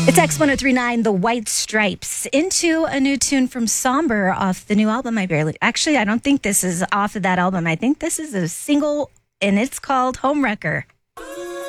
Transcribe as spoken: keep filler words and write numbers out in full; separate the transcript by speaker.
Speaker 1: It's X one oh three point nine, The White Stripes, into a new tune from Somber off the new album. I barely, actually, I don't think this is off of that album. I think this is a single, and it's called Homewrecker.